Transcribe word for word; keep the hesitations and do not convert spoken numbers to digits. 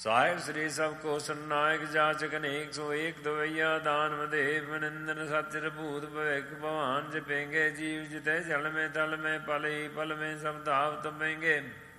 ਸਾਹਿਬ ਸ੍ਰੀ ਸਭ ਕੋ ਸੁਨਾਇਕ ਜਾਚਕ ਅਨੇਕ ਸੋ ਏਕ ਦਵਈਆ ਦਾਨ ਮਦੇਵ ਮਨਿੰਦਰ ਸਤਿਰ ਭੂਤ ਭਵਿਖ ਭਵਾਨ ਜਪੇਂਗੇ ਜੀਵ ਜਿਤੇ ਜਲ में तल में पल ही पल में सब धाव तपेंगे